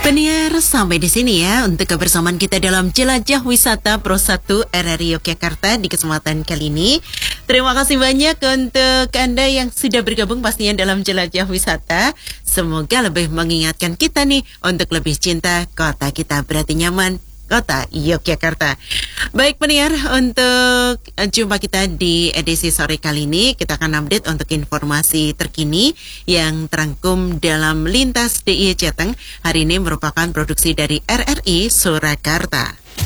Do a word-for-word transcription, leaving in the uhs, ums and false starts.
Pendengar, sampai di sini ya untuk kebersamaan kita dalam Jelajah Wisata Pro satu R R I Yogyakarta di kesempatan kali ini. Terima kasih banyak untuk Anda yang sudah bergabung pastinya dalam Jelajah Wisata. Semoga lebih mengingatkan kita nih untuk lebih cinta kota kita, berarti nyaman kota Yogyakarta. Baik pendengar, untuk jumpa kita di edisi sore kali ini, kita akan update untuk informasi terkini yang terangkum dalam Lintas D I Y Jateng. Hari ini merupakan produksi dari R R I Surakarta.